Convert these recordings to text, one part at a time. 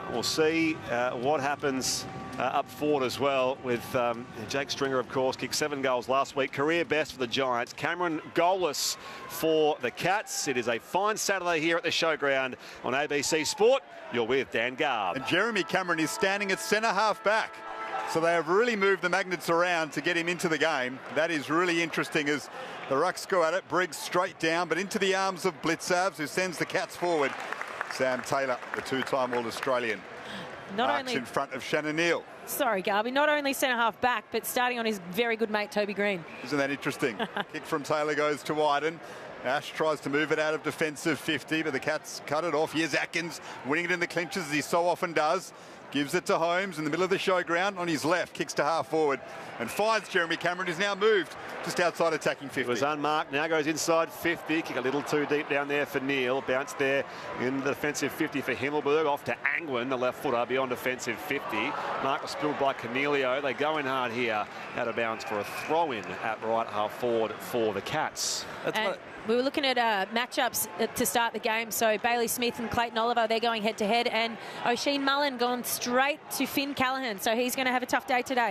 We'll see what happens up forward as well with Jake Stringer, of course, kicked 7 goals last week. Career best for the Giants. Cameron goalless for the Cats. It is a fine Saturday here at the Showground on ABC Sport. You're with Dan Garb. And Jeremy Cameron is standing at centre half back. So they have really moved the magnets around to get him into the game. That is really interesting as the Rucks go at it. Briggs straight down, but into the arms of Blitzavs, who sends the Cats forward. Sam Taylor, the 2-time All-Australian. Not only in front of Shannon Neal. Sorry, Garby. Not only centre half back, but starting on his very good mate Toby Green. Isn't that interesting? Kick from Taylor goes to Wyden. Ash tries to move it out of defensive 50, but the Cats cut it off. Here's Atkins winning it in the clinches as he so often does. Gives it to Holmes in the middle of the Showground on his left. Kicks to half forward and finds Jeremy Cameron, who's now moved just outside attacking 50. It was unmarked, now goes inside 50. Kick a little too deep down there for Neal. Bounce there in the defensive 50 for Himmelberg. Off to Angwin, the left footer, beyond defensive 50. Mark was spilled by Cornelio. They go in hard here, out of bounds for a throw-in at right half forward for the Cats. We were looking at matchups to start the game. So Bailey Smith and Clayton Oliver, they're going head-to-head. And Oisin Mullen gone straight to Finn Callaghan. So he's going to have a tough day today.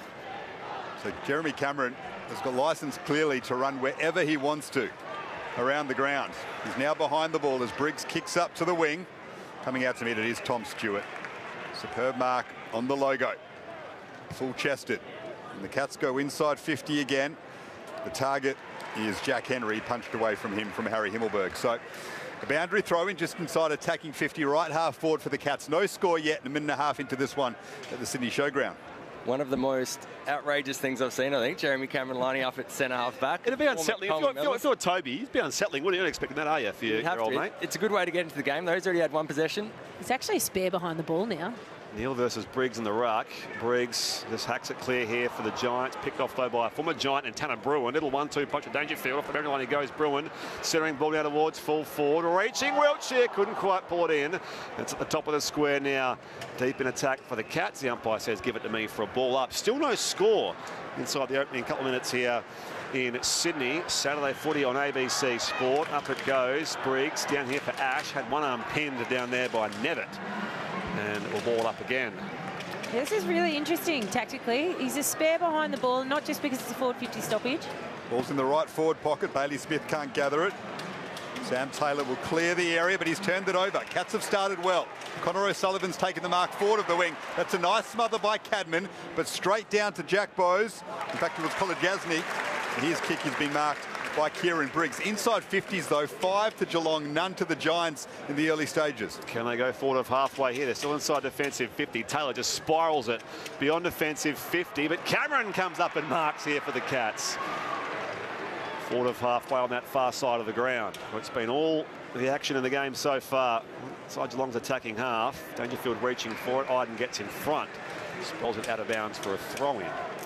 So Jeremy Cameron has got licence clearly to run wherever he wants to around the ground. He's now behind the ball as Briggs kicks up to the wing. Coming out to meet it is Tom Stewart. Superb mark on the logo. Full-chested. And the Cats go inside 50 again. The target is Jack Henry, punched away from him from Harry Himmelberg. So a boundary throw in just inside attacking 50, right half forward for the Cats. No score yet, and a minute and a half into this one at the Sydney Showground. One of the most outrageous things I've seen, I think. Jeremy Cameron lining up at centre half back. It'd be unsettling. If you're Toby, it'd be unsettling. Wouldn't you expect that, are you, for your old mate? It's a good way to get into the game, though. He's already had one possession. He's actually a spare behind the ball now. Neal versus Briggs in the ruck. Briggs just hacks it clear here for the Giants. Picked off, though, by a former Giant and Tanner Bruin. Little 1-2 punch at Dangerfield. Off the boundary line he goes, Bruin. Centering ball down towards full forward. Reaching Wiltshire. Couldn't quite pull it in. It's at the top of the square now. Deep in attack for the Cats. The umpire says, give it to me for a ball up. Still no score inside the opening couple of minutes here in Sydney. Saturday footy on ABC Sport. Up it goes. Briggs down here for Ash. Had one arm pinned down there by Nevitt. And it will ball up again. This is really interesting tactically. He's a spare behind the ball, not just because it's a forward 50 stoppage. Ball's in the right forward pocket. Bailey Smith can't gather it. Sam Taylor will clear the area, but he's turned it over. Cats have started well. Connor O'Sullivan's taken the mark forward of the wing. That's a nice smother by Cadman, but straight down to Jack Bowes. In fact, it was Kolodjasny. His kick has been marked by Kieran Briggs. Inside 50s, though, 5 to Geelong, none to the Giants in the early stages. Can they go forward of halfway here? They're still inside defensive 50. Taylor just spirals it beyond defensive 50, but Cameron comes up and marks here for the Cats. Forward of halfway on that far side of the ground. It's been all the action in the game so far. Inside Geelong's attacking half. Dangerfield reaching for it. Iden gets in front. Spells it out of bounds for a throw-in.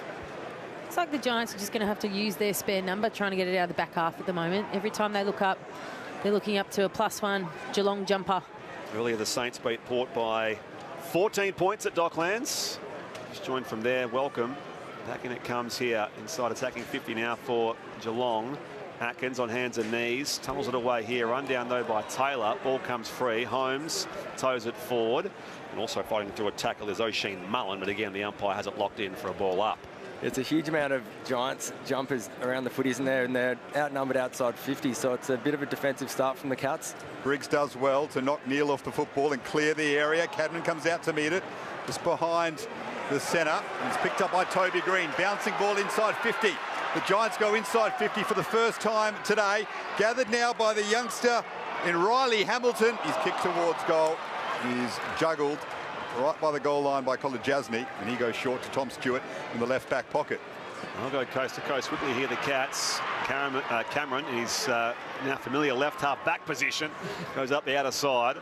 It's like the Giants are just going to have to use their spare number, trying to get it out of the back half at the moment. Every time they look up, they're looking up to a +1 Geelong jumper. Earlier, the Saints beat Port by 14 points at Docklands. Just joined from there. Welcome. Back in it comes here. Inside attacking 50 now for Geelong. Atkins on hands and knees. Tunnels it away here. Run down, though, by Taylor. Ball comes free. Holmes toes it forward. And also fighting through a tackle is Oisin Mullen. But again, the umpire has it locked in for a ball up. It's a huge amount of Giants jumpers around the footies in there, and they're outnumbered outside 50, so it's a bit of a defensive start from the Cats. Briggs does well to knock Neal off the football and clear the area. Cadman comes out to meet it, just behind the centre. It's picked up by Toby Green. Bouncing ball inside 50. The Giants go inside 50 for the first time today. Gathered now by the youngster in Riley Hamilton. He's kicked towards goal. He's juggled right by the goal line by Kolodjasny, and he goes short to Tom Stewart in the left back pocket. I'll go coast to coast quickly here. The Cats. Cameron, he's now familiar left half back position. Goes up the outer side.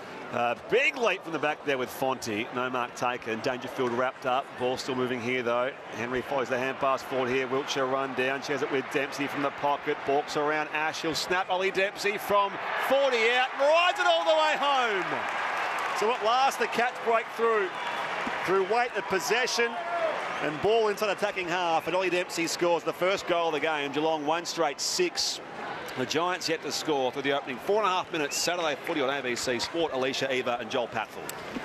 Big leap from the back there with Fonte. No mark taken. Dangerfield wrapped up. Ball still moving here, though. Henry follows the hand pass forward here. Wiltshire run down. Shares it with Dempsey from the pocket. Balks around Ash. He'll snap Ollie Dempsey from 40 out. Rides it all the way home. So at last, the Cats break through weight of possession and ball inside attacking half. And Ollie Dempsey scores the first goal of the game. Geelong 1 straight 6. The Giants yet to score through the opening 4.5 minutes. Saturday footy on ABC Sport. Alicia Eva and Joel Patfull.